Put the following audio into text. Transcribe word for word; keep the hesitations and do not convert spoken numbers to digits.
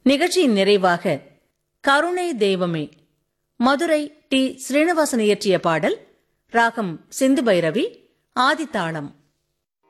நிகழ்ச்சியின் நிறைவாக கருணை தெய்வமே மதுரை டி ஸ்ரீனிவாசன் இயற்றிய பாடல், ராகம் சிந்து பைரவி, ஆதித்தாளம்.